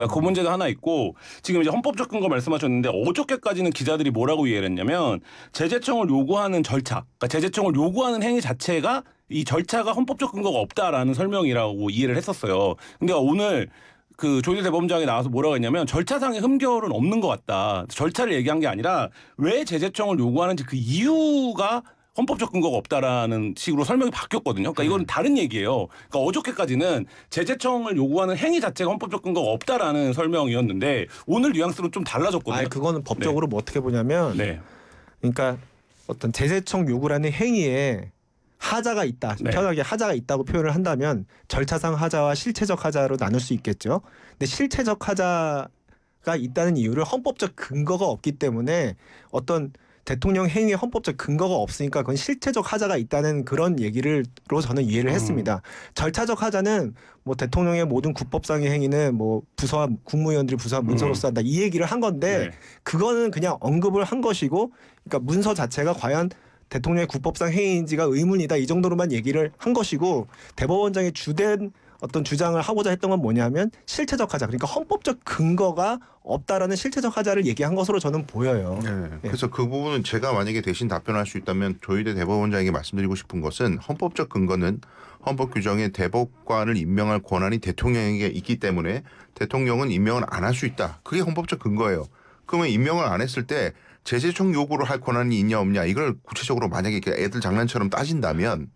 그 문제가 하나 있고 지금 이제 헌법적 근거 말씀하셨는데 어저께까지는 기자들이 뭐라고 이해를 했냐면 제재청을 요구하는 절차, 그러니까 제재청을 요구하는 행위 자체가 이 절차가 헌법적 근거가 없다라는 설명이라고 이해를 했었어요. 근데 오늘 그 조희대 대법원장이 나와서 뭐라고 했냐면 절차상의 흠결은 없는 것 같다. 절차를 얘기한 게 아니라 왜 제재청을 요구하는지 그 이유가 헌법적 근거가 없다라는 식으로 설명이 바뀌었거든요. 그러니까 이건 다른 얘기예요. 그러니까 어저께까지는 제재청을 요구하는 행위 자체가 헌법적 근거가 없다라는 설명이었는데 오늘 뉘앙스는 좀 달라졌거든요. 그거는 법적으로 뭐 어떻게 보냐면 그러니까 어떤 제재청 요구라는 행위에 하자가 있다. 편하게 하자가 있다고 표현을 한다면 절차상 하자와 실체적 하자로 나눌 수 있겠죠. 근데 실체적 하자가 있다는 이유를 헌법적 근거가 없기 때문에 어떤 대통령 행위에 헌법적 근거가 없으니까 그건 실체적 하자가 있다는 그런 얘기로 저는 이해를 했습니다. 절차적 하자는 뭐 대통령의 모든 국법상의 행위는 뭐 부서와 국무위원들이 부서와 문서로서 한다 이 얘기를 한 건데 그거는 그냥 언급을 한 것이고 그러니까 문서 자체가 과연 대통령의 국법상 행위인지가 의문이다 이 정도로만 얘기를 한 것이고 대법원장의 주된 어떤 주장을 하고자 했던 건 뭐냐면 실체적 하자 그러니까 헌법적 근거가 없다라는 실체적 하자를 얘기한 것으로 저는 보여요. 그래서 그 부분은 제가 만약에 대신 답변할 수 있다면 조희대 대법원장에게 말씀드리고 싶은 것은 헌법적 근거는 헌법 규정에 대법관을 임명할 권한이 대통령에게 있기 때문에 대통령은 임명을 안 할 수 있다. 그게 헌법적 근거예요. 그러면 임명을 안 했을 때 제재청 요구를 할 권한이 있냐 없냐 이걸 구체적으로 만약에 애들 장난처럼 따진다면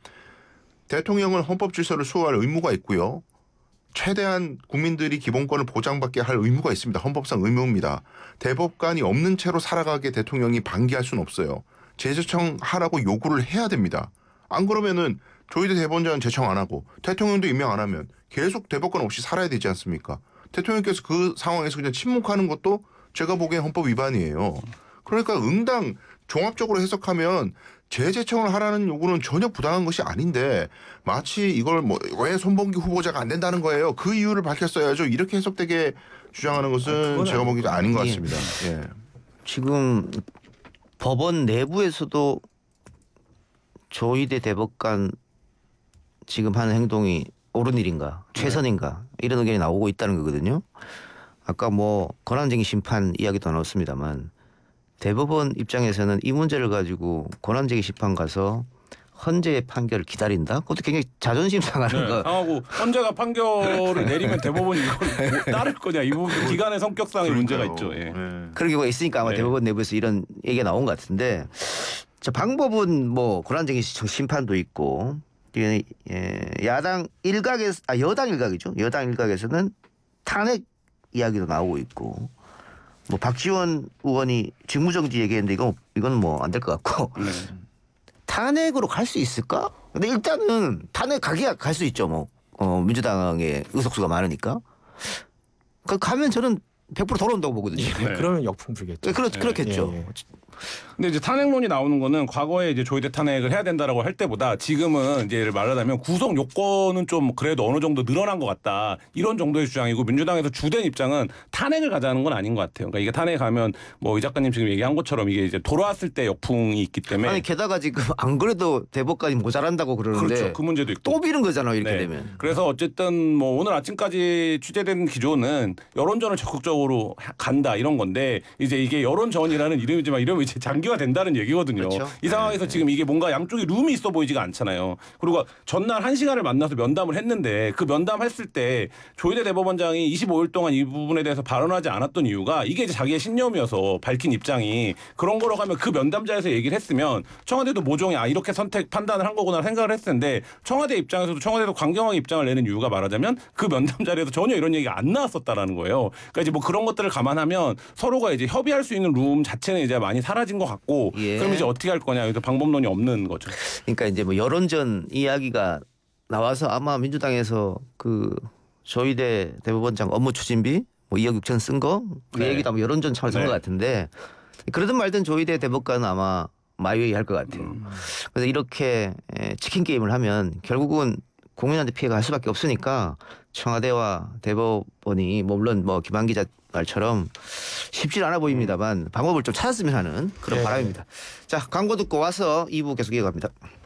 대통령은 헌법 질서를 수호할 의무가 있고요. 최대한 국민들이 기본권을 보장받게 할 의무가 있습니다. 헌법상 의무입니다. 대법관이 없는 채로 살아가게 대통령이 방기할 수는 없어요. 제재청 하라고 요구를 해야 됩니다. 안 그러면은 조희대 대법원장은 제청 안 하고 대통령도 임명 안 하면 계속 대법관 없이 살아야 되지 않습니까? 대통령께서 그 상황에서 그냥 침묵하는 것도 제가 보기엔 헌법 위반이에요. 그러니까 응당 종합적으로 해석하면 제재청을 하라는 요구는 전혀 부당한 것이 아닌데 마치 이걸 뭐 왜 손범규 후보자가 안 된다는 거예요. 그 이유를 밝혔어야죠. 이렇게 해석되게 주장하는 것은 제가 보기에도 아닌 것 같습니다. 지금 법원 내부에서도 조희대 대법관 지금 하는 행동이 옳은 일인가 최선인가 이런 의견이 나오고 있다는 거거든요. 아까 뭐 권한쟁의 심판 이야기도 나왔습니다만 대법원 입장에서는 이 문제를 가지고 권한쟁의 심판 가서 헌재의 판결을 기다린다? 그것도 굉장히 자존심 상하는 거. 상하고 헌재가 판결을 내리면 대법원이 이걸 뭐 따를 거냐. 이 부분 기관의 성격상의 문제가 있죠. 그런 경우가 있으니까 아마 대법원 내부에서 이런 얘기가 나온 것 같은데 저 방법은 뭐 권한쟁의 심판도 있고 야당 일각에서 여당 일각이죠. 여당 일각에서는 탄핵 이야기도 나오고 있고 뭐 박지원 의원이 직무정지 얘기했는데 이건 뭐 안 될 것 같고 탄핵으로 갈 수 있을까? 근데 일단은 탄핵 갈 수 있죠. 뭐 민주당의 의석수가 많으니까 가면 저는 100% 돌아온다고 보거든요. 그러면 역풍 불겠죠. 그렇겠죠. 근데 이제 탄핵론이 나오는 거는 과거에 이제 조희대 탄핵을 해야 된다라고 할 때보다 지금은 이제 말하자면 구성 요건은 좀 그래도 어느 정도 늘어난 것 같다. 이런 정도의 주장이고 민주당에서 주된 입장은 탄핵을 가자는 건 아닌 것 같아요. 그러니까 이게 탄핵 가면 뭐 이 작가님 지금 얘기한 것처럼 이게 이제 돌아왔을 때 역풍이 있기 때문에 아니 게다가 지금 안 그래도 대법관이 모자란다고 그러는데 그렇죠. 그 문제도 있고 또 미는 거잖아요. 이렇게 되면. 그래서 어쨌든 뭐 오늘 아침까지 취재된 기조는 여론전을 적극적으로 간다 이런 건데 이제 이게 여론전이라는 이름이지만 이러면 이제 장기화 된다는 얘기거든요. 그렇죠? 이 상황에서 지금 이게 뭔가 양쪽에 룸이 있어 보이지가 않잖아요. 그리고 전날 1시간을 만나서 면담을 했는데 그 면담했을 때 조희대 대법원장이 25일 동안 이 부분에 대해서 발언하지 않았던 이유가 이게 이제 자기의 신념이어서 밝힌 입장이 그런 거로 가면 그 면담자에서 얘기를 했으면 청와대도 모종이 이렇게 선택 판단을 한 거구나 생각을 했을 텐데 청와대 입장에서도 청와대도 강경하게 입장을 내는 이유가 말하자면 그 면담 자리에서 전혀 이런 얘기가 안 나왔었다라는 거예요. 그러니까 이제 뭐 그런 것들을 감안하면 서로가 이제 협의할 수 있는 룸 자체는 이제 많이 사라진 것 같고 그럼 이제 어떻게 할 거냐 여기서 방법론이 없는 거죠. 그러니까 이제 뭐 여론전 이야기가 나와서 아마 민주당에서 그 조희대 대법원장 업무 추진비 뭐 2억 6천 쓴 거 그 얘기도 아마 여론전 차원에서 한 것 같은데 그러든 말든 조희대 대법관은 아마 마이웨이 할 것 같아요. 그래서 이렇게 치킨 게임을 하면 결국은 국민한테 피해가 갈 수밖에 없으니까 청와대와 대법원이 뭐 물론 뭐 김한 기자 말처럼 쉽지 않아 보입니다만 방법을 좀 찾았으면 하는 그런 바람입니다. 자, 광고 듣고 와서 2부 계속 이어갑니다.